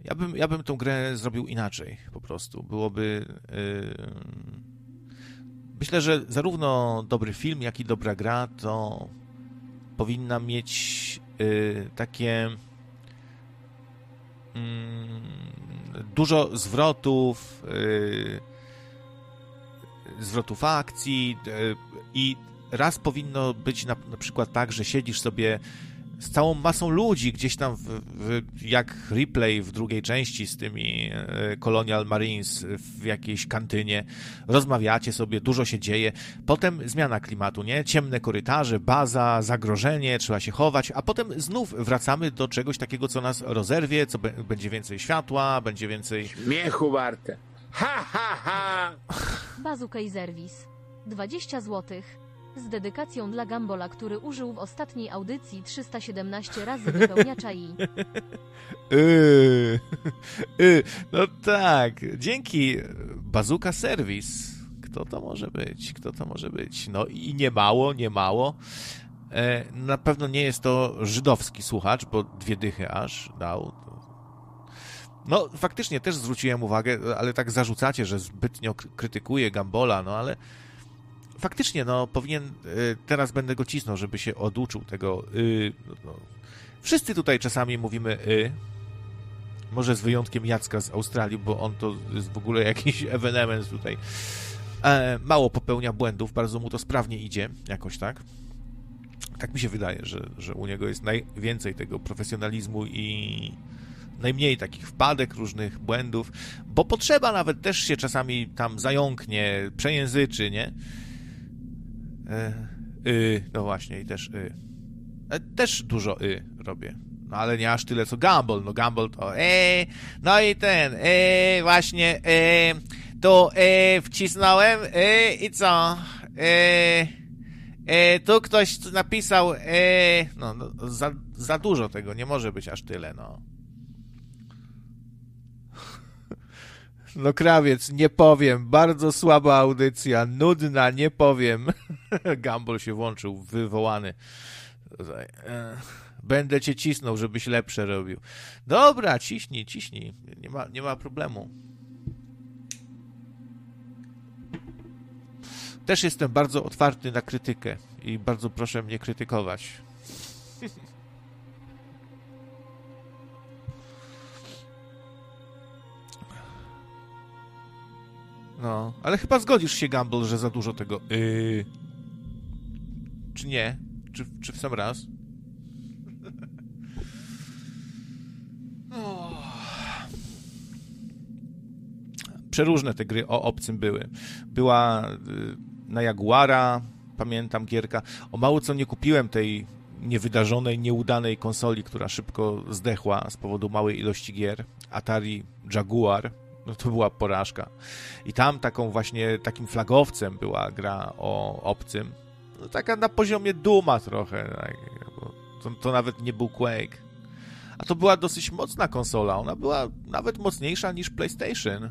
Ja bym tą grę zrobił inaczej po prostu. Byłoby... Myślę, że zarówno dobry film, jak i dobra gra to powinna mieć takie dużo zwrotów akcji i raz powinno być na przykład tak, że siedzisz sobie z całą masą ludzi gdzieś tam, jak replay w drugiej części z tymi Colonial Marines w jakiejś kantynie, rozmawiacie sobie, dużo się dzieje, potem zmiana klimatu, nie? Ciemne korytarze, baza, zagrożenie, trzeba się chować, a potem znów wracamy do czegoś takiego, co nas rozerwie, co będzie więcej światła, będzie więcej... Śmiechu warte. Ha, ha, ha! Bazooka i Zerwis. 20 złotych. Z dedykacją dla Gambola, który użył w ostatniej audycji 317 razy wypełniacza i... No tak, dzięki Bazooka Service. Kto to może być? Kto to może być? No i nie mało. Na pewno nie jest to żydowski słuchacz, bo 2 dychy aż dał. No faktycznie też zwróciłem uwagę, ale tak zarzucacie, że zbytnio krytykuje Gambola, no ale faktycznie, no powinien, teraz będę go cisnął, żeby się oduczył tego no. Wszyscy tutaj czasami mówimy może z wyjątkiem Jacka z Australii, bo on to jest w ogóle jakiś ewenement tutaj. Mało popełnia błędów, bardzo mu to sprawnie idzie, jakoś tak. Tak mi się wydaje, że u niego jest najwięcej tego profesjonalizmu i najmniej takich wpadek, różnych błędów, bo potrzeba nawet też się czasami tam zająknie, przejęzyczy, nie? No właśnie, i też też dużo robię. No ale nie aż tyle co Gumball. No Gumball to no i ten, właśnie, tu wcisnąłem, i co? Tu ktoś napisał, no za dużo tego, nie może być aż tyle, no. No krawiec, nie powiem, bardzo słaba audycja, nudna, nie powiem. Gumball się włączył, wywołany. Będę cię cisnął, żebyś lepsze robił. Dobra, ciśnij, nie ma problemu. Też jestem bardzo otwarty na krytykę i bardzo proszę mnie krytykować. No, ale chyba zgodzisz się, Gumball, że za dużo tego czy nie? Czy w sam raz? Przeróżne te gry o obcym były. Była na Jaguara, pamiętam, gierka. O mało co nie kupiłem tej niewydarzonej, nieudanej konsoli, która szybko zdechła z powodu małej ilości gier. Atari Jaguar. No to była porażka. I tam takim flagowcem była gra o obcym. No taka na poziomie Duma trochę. Tak, bo to nawet nie był Quake. A to była dosyć mocna konsola. Ona była nawet mocniejsza niż PlayStation.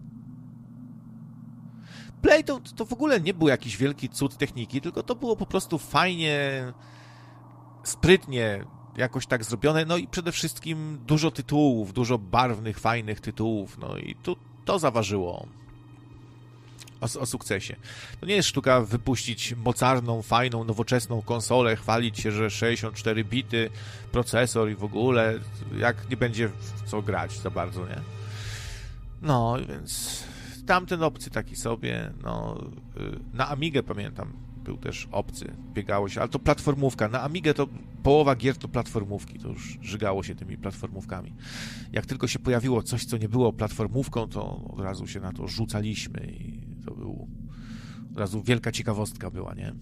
Play to w ogóle nie był jakiś wielki cud techniki, tylko to było po prostu fajnie, sprytnie jakoś tak zrobione, no i przede wszystkim dużo tytułów, dużo barwnych, fajnych tytułów, no i to zaważyło o sukcesie. To nie jest sztuka wypuścić mocarną, fajną, nowoczesną konsolę, chwalić się, że 64 bity, procesor i w ogóle, jak nie będzie w co grać za bardzo, nie? No, więc tamten obcy taki sobie, no, na Amigę pamiętam, był też obcy, biegało się, ale to platformówka. Na Amigę to połowa gier to platformówki, to już żygało się tymi platformówkami. Jak tylko się pojawiło coś, co nie było platformówką, to od razu się na to rzucaliśmy i to był od razu wielka ciekawostka była, nie?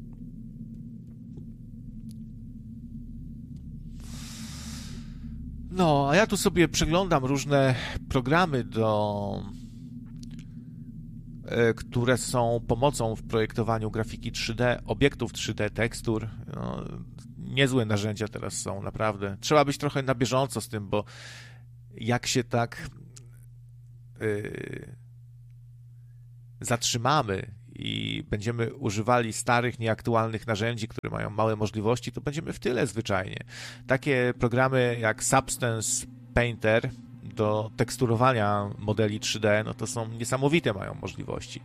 No, a ja tu sobie przeglądam różne programy które są pomocą w projektowaniu grafiki 3D, obiektów 3D, tekstur. No, niezłe narzędzia teraz są, naprawdę. Trzeba być trochę na bieżąco z tym, bo jak się tak zatrzymamy i będziemy używali starych, nieaktualnych narzędzi, które mają małe możliwości, to będziemy w tyle zwyczajnie. Takie programy jak Substance Painter do teksturowania modeli 3D, no to są niesamowite, mają możliwości.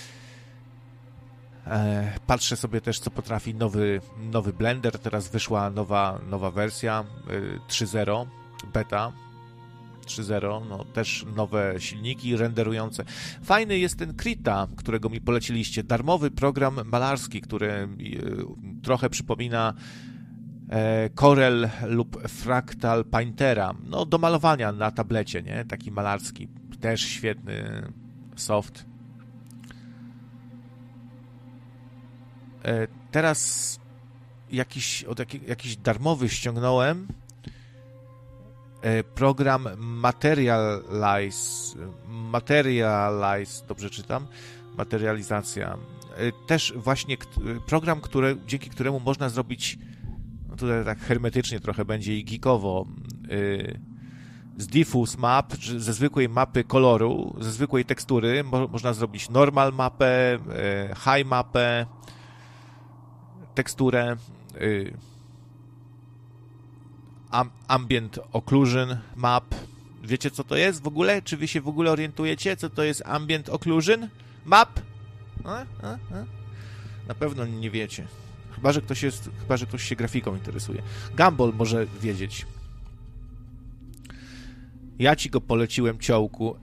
Patrzę sobie też, co potrafi nowy Blender. Teraz wyszła nowa wersja 3.0 beta 3.0, no też nowe silniki renderujące. Fajny jest ten Krita, którego mi poleciliście, darmowy program malarski, który trochę przypomina Corel lub Fractal Paintera, no do malowania na tablecie, nie? Taki malarski, też świetny soft. Teraz jakiś darmowy ściągnąłem program Materialize, dobrze czytam? Materializacja. Też właśnie program, dzięki któremu można zrobić, no tutaj tak hermetycznie trochę będzie i geekowo, z diffuse map, ze zwykłej mapy koloru, ze zwykłej tekstury można zrobić normal mapę, high mapę, teksturę, ambient occlusion map. Wiecie, co to jest w ogóle? Czy wy się w ogóle orientujecie, co to jest ambient occlusion map? Na pewno nie wiecie. Chyba, że ktoś się grafiką interesuje. Gumball może wiedzieć. Ja ci go poleciłem, ciołku.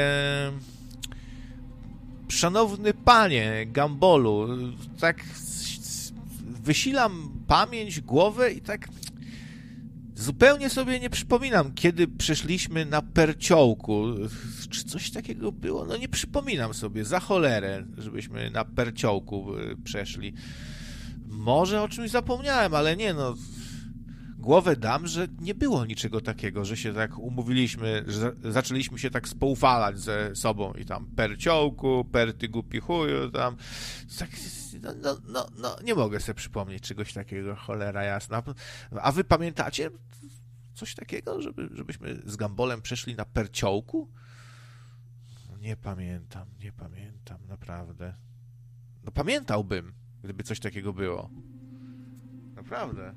Szanowny panie Gumballu, tak wysilam pamięć, głowę i tak zupełnie sobie nie przypominam, kiedy przeszliśmy na perciołku. Czy coś takiego było? No nie przypominam sobie, za cholerę, żebyśmy na perciołku przeszli. Może o czymś zapomniałem, ale nie, no głowę dam, że nie było niczego takiego, że się tak umówiliśmy, że zaczęliśmy się tak spoufalać ze sobą i tam perciołku, ty głupi chuju, tam tak, no, nie mogę sobie przypomnieć czegoś takiego, cholera jasna. A wy pamiętacie coś takiego, żebyśmy z Gumbolem przeszli na perciołku? Nie pamiętam, naprawdę. No pamiętałbym, gdyby coś takiego było. Naprawdę.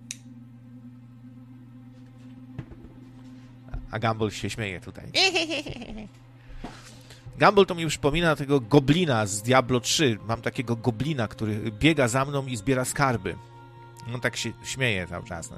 A Gumball się śmieje tutaj. Gumball to mi przypomina tego goblina z Diablo 3. Mam takiego goblina, który biega za mną i zbiera skarby. On tak się śmieje cały czas. No.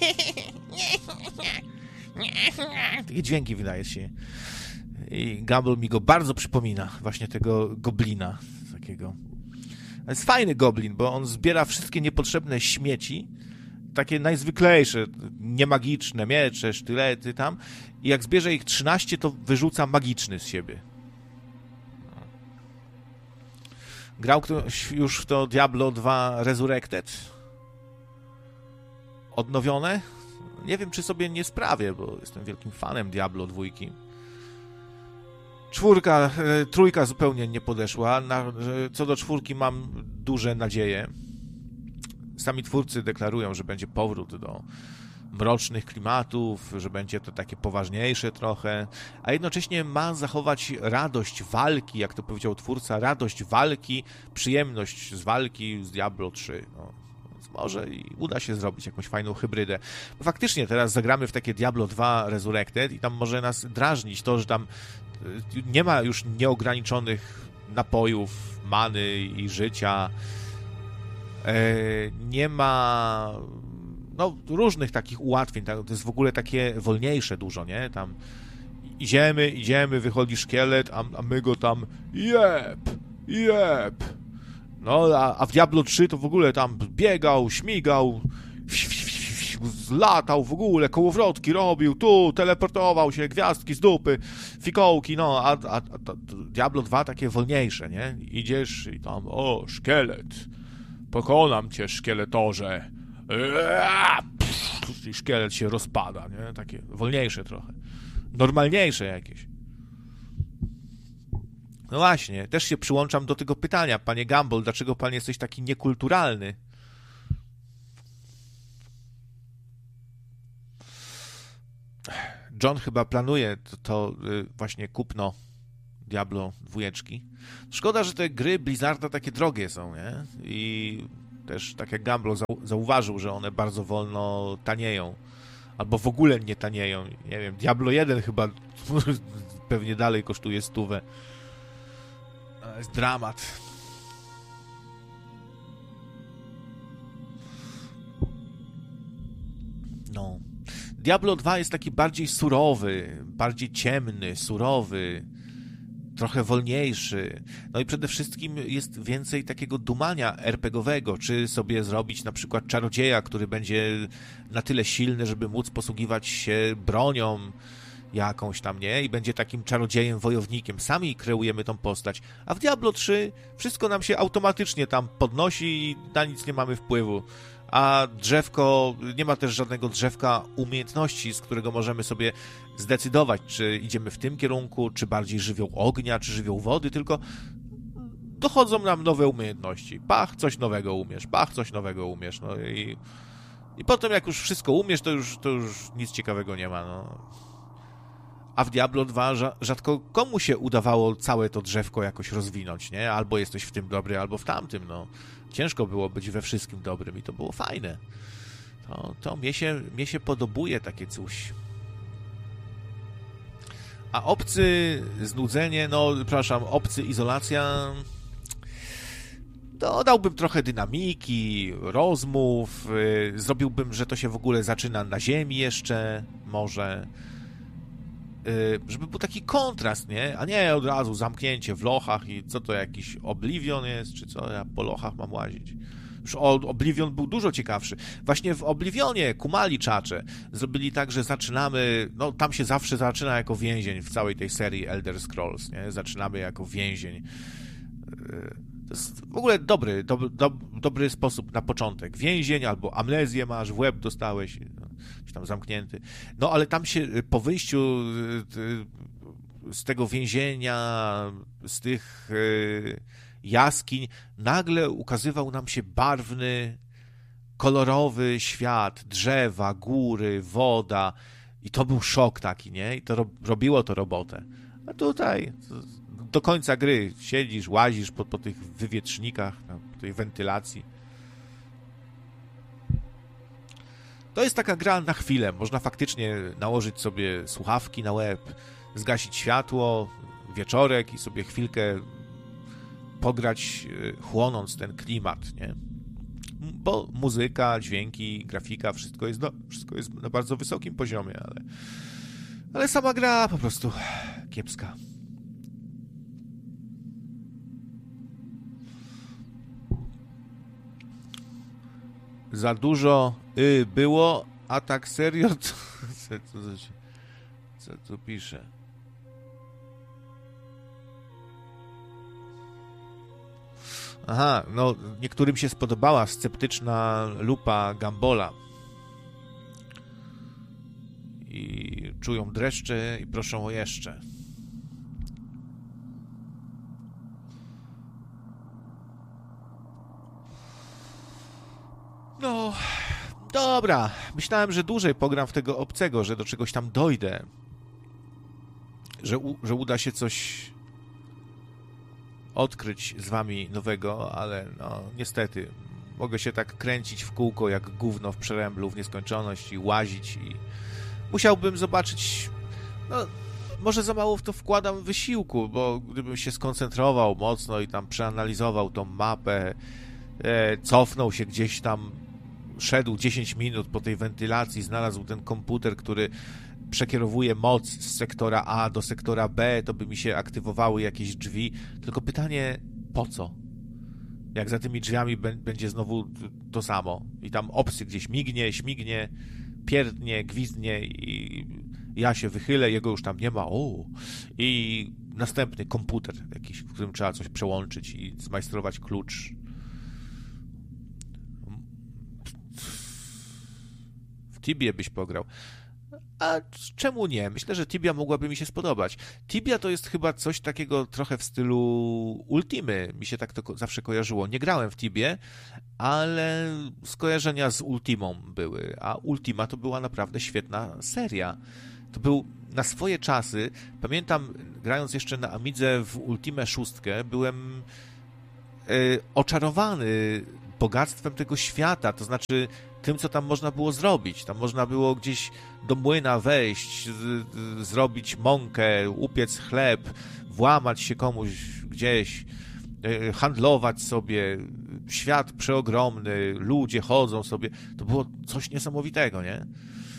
Takie dźwięki wydaje się. I Gumball mi go bardzo przypomina. Właśnie tego goblina. Takiego. To jest fajny goblin, bo on zbiera wszystkie niepotrzebne śmieci, takie najzwyklejsze, niemagiczne miecze, sztylety tam, i jak zbierze ich 13, to wyrzuca magiczny z siebie. Grał ktoś już w to Diablo 2 Resurrected? Odnowione? Nie wiem, czy sobie nie sprawię, bo jestem wielkim fanem Diablo 2. Trójka zupełnie nie podeszła. Co do 4 mam duże nadzieje. Sami twórcy deklarują, że będzie powrót do mrocznych klimatów, że będzie to takie poważniejsze trochę, a jednocześnie ma zachować radość walki, jak to powiedział twórca, radość walki, przyjemność z walki z Diablo 3. No, więc może i uda się zrobić jakąś fajną hybrydę. Bo faktycznie teraz zagramy w takie Diablo 2 Resurrected i tam może nas drażnić to, że tam nie ma już nieograniczonych napojów, many i życia. Nie ma różnych takich ułatwień, to jest w ogóle takie wolniejsze dużo, nie? Tam idziemy, wychodzi szkielet, a my go tam jeb. No, a w Diablo 3 to w ogóle tam biegał, śmigał, zlatał w ogóle, kołowrotki robił, tu teleportował się, gwiazdki z dupy, fikołki, no, a Diablo 2 takie wolniejsze, nie? Idziesz i tam, szkielet, pokonam cię, szkieletorze. I szkielet się rozpada, nie? Takie wolniejsze trochę. Normalniejsze jakieś. No właśnie, też się przyłączam do tego pytania, panie Gumball, dlaczego pan jesteś taki niekulturalny? John chyba planuje to właśnie kupno Diablo 2. Szkoda, że te gry Blizzarda takie drogie są, nie? I też tak jak Gumball zauważył, że one bardzo wolno tanieją. Albo w ogóle nie tanieją. Nie wiem, Diablo 1 chyba pewnie dalej kosztuje 100. To jest dramat. No. Diablo 2 jest taki bardziej surowy, bardziej ciemny, surowy, trochę wolniejszy. No i przede wszystkim jest więcej takiego dumania RPGowego, czy sobie zrobić na przykład czarodzieja, który będzie na tyle silny, żeby móc posługiwać się bronią jakąś tam, nie? I będzie takim czarodziejem, wojownikiem. Sami kreujemy tą postać. A w Diablo 3 wszystko nam się automatycznie tam podnosi i na nic nie mamy wpływu. A drzewko, nie ma też żadnego drzewka umiejętności, z którego możemy sobie zdecydować, czy idziemy w tym kierunku, czy bardziej żywioł ognia, czy żywioł wody, tylko dochodzą nam nowe umiejętności. Pach, coś nowego umiesz, pach, coś nowego umiesz. No i potem jak już wszystko umiesz, to już nic ciekawego nie ma. No. A w Diablo 2 rzadko komu się udawało całe to drzewko jakoś rozwinąć, nie? Albo jesteś w tym dobry, albo w tamtym, no. Ciężko było być we wszystkim dobrym i to było fajne. To mnie się podobuje takie coś. A obcy, znudzenie, obcy, izolacja... Dodałbym trochę dynamiki, rozmów, zrobiłbym, że to się w ogóle zaczyna na ziemi jeszcze, może... żeby był taki kontrast, nie? A nie od razu zamknięcie w lochach i co to, jakiś Oblivion jest, czy co? Ja po lochach mam łazić. Już Oblivion był dużo ciekawszy. Właśnie w Oblivionie kumali czacze. Zrobili tak, że zaczynamy... No, tam się zawsze zaczyna jako więzień w całej tej serii Elder Scrolls, nie? Zaczynamy jako więzień. To jest w ogóle dobry sposób na początek. Więzień albo amnezję masz, w łeb dostałeś, gdzieś tam zamknięty. No, ale tam się po wyjściu z tego więzienia, z tych jaskiń, nagle ukazywał nam się barwny, kolorowy świat, drzewa, góry, woda i to był szok taki, nie? I to robiło to robotę. A tutaj do końca gry siedzisz, łazisz po tych wywietrznikach, po tej wentylacji. To jest taka gra na chwilę. Można faktycznie nałożyć sobie słuchawki na łeb, zgasić światło, wieczorek i sobie chwilkę pograć, chłonąc ten klimat, nie? Bo muzyka, dźwięki, grafika, wszystko jest na bardzo wysokim poziomie, ale sama gra po prostu kiepska. Za dużo było, a tak serio to... Co tu pisze? Aha, no niektórym się spodobała sceptyczna lupa Gambola. I czują dreszcze i proszą o jeszcze. No, dobra. Myślałem, że dłużej pogram w tego obcego, że do czegoś tam dojdę. Że uda się coś odkryć z wami nowego, ale no niestety mogę się tak kręcić w kółko jak gówno w przeręblu w nieskończoność i łazić i musiałbym zobaczyć, no może za mało w to wkładam wysiłku, bo gdybym się skoncentrował mocno i tam przeanalizował tą mapę, cofnął się gdzieś tam, szedł 10 minut po tej wentylacji, znalazł ten komputer, który przekierowuje moc z sektora A do sektora B, to by mi się aktywowały jakieś drzwi. Tylko pytanie, po co? Jak za tymi drzwiami będzie znowu to samo. I tam obcy gdzieś mignie, śmignie, pierdnie, gwizdnie i ja się wychylę, jego już tam nie ma. I następny komputer jakiś, w którym trzeba coś przełączyć i zmajstrować klucz. W Tibię byś pograł. A czemu nie? Myślę, że Tibia mogłaby mi się spodobać. Tibia to jest chyba coś takiego trochę w stylu Ultimy. Mi się tak to zawsze kojarzyło. Nie grałem w Tibię, ale skojarzenia z Ultimą były. A Ultima to była naprawdę świetna seria. To był na swoje czasy, pamiętam, grając jeszcze na Amidze w Ultimę 6, byłem oczarowany bogactwem tego świata. To znaczy, tym, co tam można było zrobić. Tam można było gdzieś do młyna wejść, zrobić mąkę, upiec chleb, włamać się komuś gdzieś, handlować sobie. Świat przeogromny, ludzie chodzą sobie. To było coś niesamowitego, nie?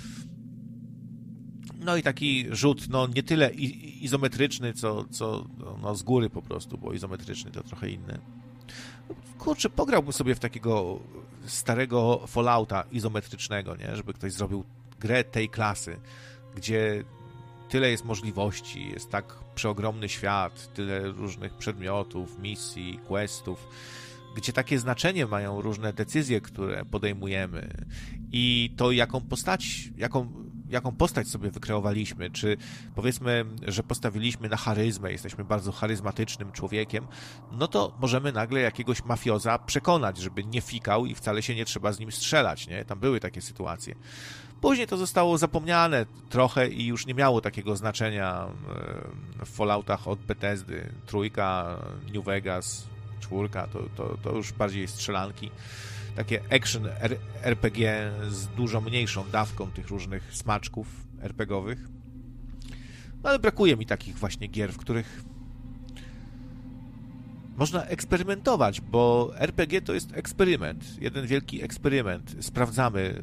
No i taki rzut, no nie tyle izometryczny, co no, z góry po prostu, bo izometryczny to trochę inny. Kurczę, pograłbym sobie w takiego starego Fallouta izometrycznego, nie? Żeby ktoś zrobił grę tej klasy, gdzie tyle jest możliwości, jest tak przeogromny świat, tyle różnych przedmiotów, misji, questów, gdzie takie znaczenie mają różne decyzje, które podejmujemy i to jaką postać sobie wykreowaliśmy, czy powiedzmy, że postawiliśmy na charyzmę, jesteśmy bardzo charyzmatycznym człowiekiem, no to możemy nagle jakiegoś mafioza przekonać, żeby nie fikał i wcale się nie trzeba z nim strzelać, nie? Tam były takie sytuacje. Później to zostało zapomniane trochę i już nie miało takiego znaczenia w Falloutach od Bethesdy. 3, New Vegas, 4, to już bardziej strzelanki. Takie action RPG z dużo mniejszą dawką tych różnych smaczków RPGowych. No ale brakuje mi takich właśnie gier, w których można eksperymentować, bo RPG to jest eksperyment. Jeden wielki eksperyment. Sprawdzamy,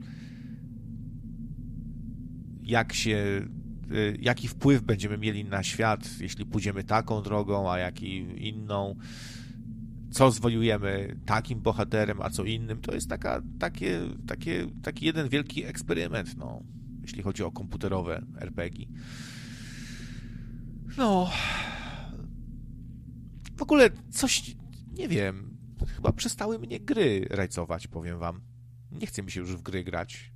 jaki wpływ będziemy mieli na świat, jeśli pójdziemy taką drogą, a jaki inną. Co zwojujemy takim bohaterem, a co innym. To jest taki jeden wielki eksperyment, no, jeśli chodzi o komputerowe RPG. No. W ogóle coś, nie wiem, chyba przestały mnie gry rajcować, powiem wam. Nie chce mi się już w gry grać.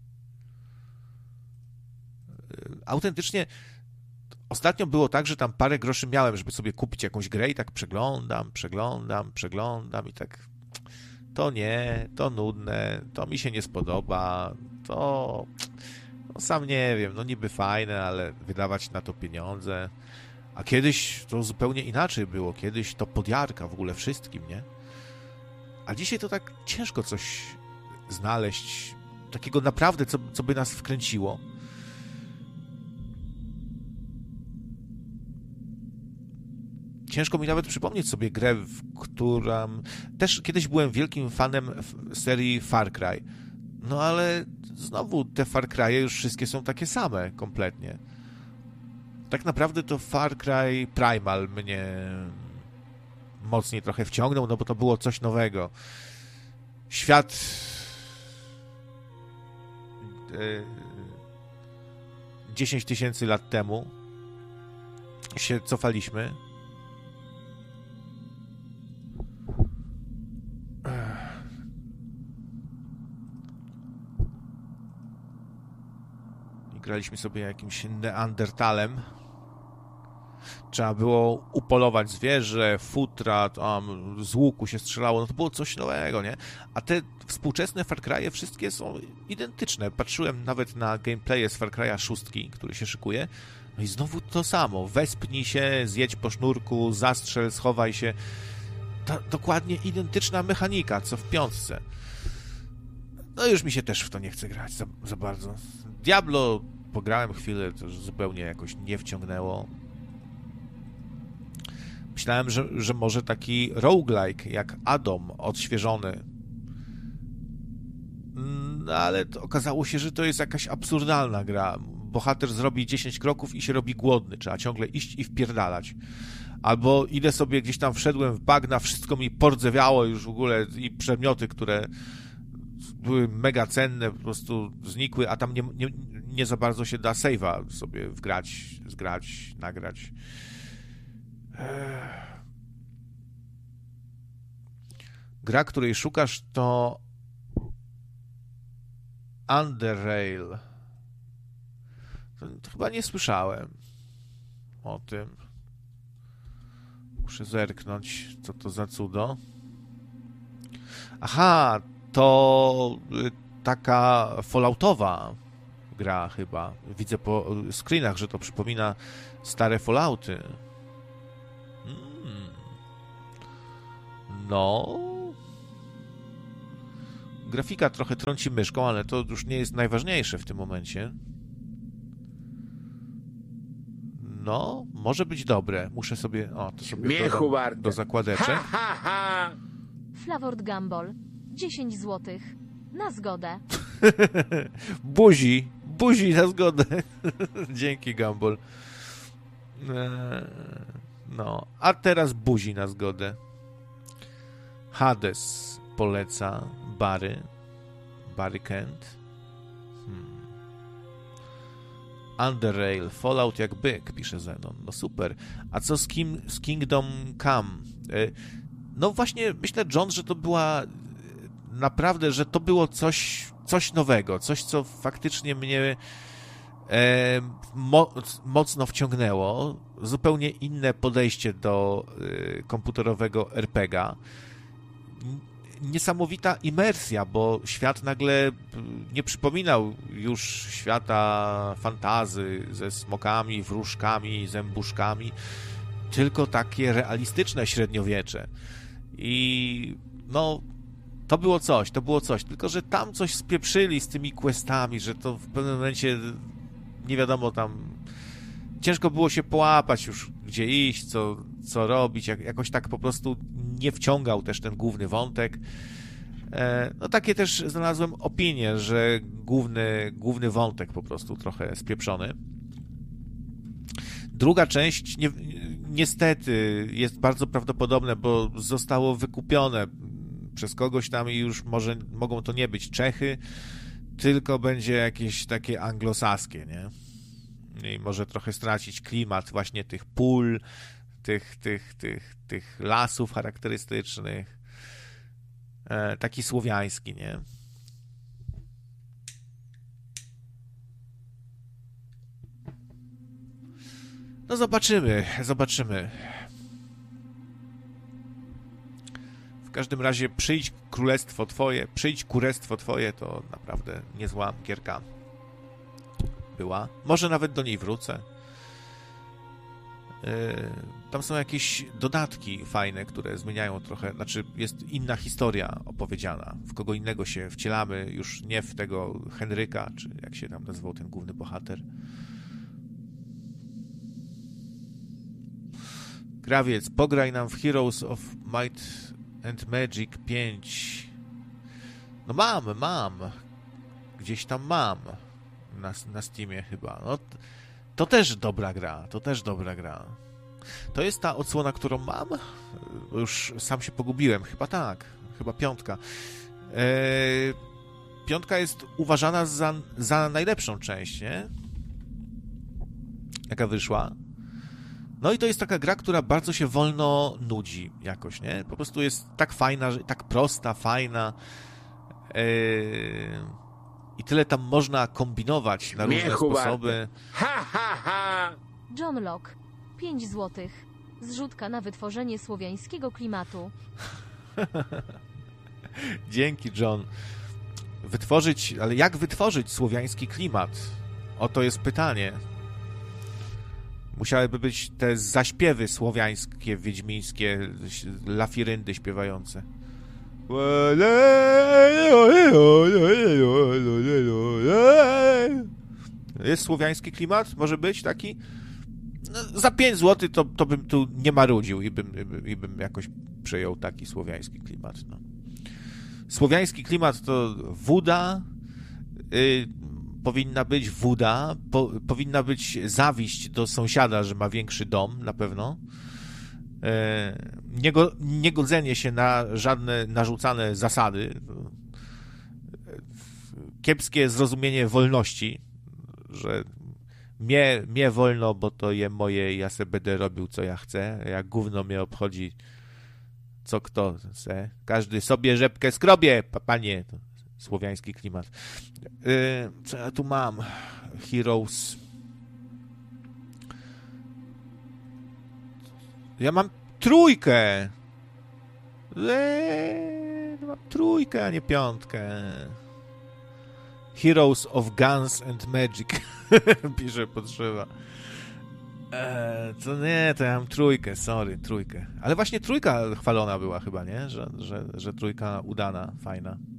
Autentycznie ostatnio było tak, że tam parę groszy miałem, żeby sobie kupić jakąś grę i tak przeglądam i tak to nie, to nudne, to mi się nie spodoba, to no sam nie wiem, no niby fajne, ale wydawać na to pieniądze. A kiedyś to zupełnie inaczej było, kiedyś to podjarka w ogóle wszystkim, nie? A dzisiaj to tak ciężko coś znaleźć, takiego naprawdę, co by nas wkręciło. Ciężko mi nawet przypomnieć sobie grę, w którą... Też kiedyś byłem wielkim fanem serii Far Cry. No ale znowu te Far Cry'e już wszystkie są takie same kompletnie. Tak naprawdę to Far Cry Primal mnie mocniej trochę wciągnął, no bo to było coś nowego. Świat... 10 000 lat temu się cofaliśmy. Graliśmy sobie jakimś Neandertalem. Trzeba było upolować zwierzę, futra, tam z łuku się strzelało, no to było coś nowego, nie? A te współczesne Far Cry'e wszystkie są identyczne. Patrzyłem nawet na gameplaye z Far Cry'a 6, który się szykuje, no i znowu to samo. Wespnij się, zjedź po sznurku, zastrzel, schowaj się. Ta dokładnie identyczna mechanika, co w 5. No już mi się też w to nie chce grać za bardzo. Diablo pograłem chwilę, to już zupełnie jakoś nie wciągnęło. Myślałem, że może taki roguelike jak Adam odświeżony. No ale okazało się, że to jest jakaś absurdalna gra. Bohater zrobi 10 kroków i się robi głodny. Trzeba ciągle iść i wpierdalać. Albo idę sobie, gdzieś tam wszedłem w bagna, wszystko mi pordzewiało już w ogóle i przedmioty, które były mega cenne, po prostu znikły, a tam nie za bardzo się da save'a sobie zgrać, nagrać. Gra, której szukasz, to Underrail. To chyba nie słyszałem o tym. Muszę zerknąć, co to za cudo. Aha, to taka falloutowa gra chyba. Widzę po screenach, że to przypomina stare Fallouty. No. grafika trochę trąci myszką, ale to już nie jest najważniejsze w tym momencie. No, może być dobre. Muszę sobie... O, to sobie Śmiechu dodam warte. do zakładeczek. Ha, ha, ha! Flavord Gumball. 10 złotych. Na zgodę. Buzi na zgodę. Dzięki, Gumball. No, a teraz buzi na zgodę. Hades poleca Barry Kent. Underrail, Fallout jak byk, pisze Zenon. No super. A co z Kingdom Come? No właśnie, myślę, John, że to była naprawdę, że to było coś nowego, coś, co faktycznie mnie mocno wciągnęło. Zupełnie inne podejście do komputerowego RPG-a. Niesamowita imersja, bo świat nagle nie przypominał już świata fantazy ze smokami, wróżkami, zębuszkami, tylko takie realistyczne średniowiecze. I no, to było coś, tylko że tam coś spieprzyli z tymi questami, że to w pewnym momencie nie wiadomo, tam ciężko było się połapać już, gdzie iść, co robić, jakoś tak po prostu nie wciągał też ten główny wątek. No takie też znalazłem opinie, że główny wątek po prostu trochę spieprzony. Druga część niestety jest bardzo prawdopodobne, bo zostało wykupione przez kogoś tam i już mogą to nie być Czechy, tylko będzie jakieś takie anglosaskie, nie? I może trochę stracić klimat właśnie tych pól, tych lasów charakterystycznych. Taki słowiański, nie? No zobaczymy. W każdym razie przyjdź kurestwo twoje, to naprawdę niezła gierka była. Może nawet do niej wrócę. Tam są jakieś dodatki fajne, które zmieniają trochę, znaczy jest inna historia opowiedziana, w kogo innego się wcielamy, już nie w tego Henryka, czy jak się tam nazywał ten główny bohater. Krawiec, pograj nam w Heroes of Might and Magic 5. No mam. Gdzieś tam mam. Na Steamie chyba. No, to też dobra gra. To jest ta odsłona, którą mam? Już sam się pogubiłem. Chyba tak. Chyba 5. 5 jest uważana za najlepszą część, nie? Jaka wyszła. No i to jest taka gra, która bardzo się wolno nudzi jakoś, nie? Po prostu jest tak fajna, tak prosta, fajna. I tyle tam można kombinować na różne sposoby. Ha, ha, ha! John Locke. 5 złotych. Zrzutka na wytworzenie słowiańskiego klimatu. Dzięki, John. Ale jak wytworzyć słowiański klimat? Oto jest pytanie. Musiałyby być te zaśpiewy słowiańskie, wiedźmińskie, lafiryndy śpiewające. Jest słowiański klimat? Może być taki? No, za 5 zł to bym tu nie marudził i bym jakoś przejął taki słowiański klimat. No. Słowiański klimat to woda, powinna być woda, powinna być zawiść do sąsiada, że ma większy dom, na pewno. Niegodzenie się na żadne narzucane zasady. Kiepskie zrozumienie wolności, że mnie wolno, bo to je moje, ja se będę robił, co ja chcę, jak gówno mnie obchodzi, co kto chce. Każdy sobie rzepkę skrobie, panie. Słowiański klimat. Co ja tu mam? Heroes. Ja mam 3. Mam 3, a nie 5. Heroes of Guns and Magic. Pisze Potrzeba. To nie, to ja mam 3, sorry, 3. Ale właśnie 3 chwalona była chyba, nie? Że 3 udana, fajna.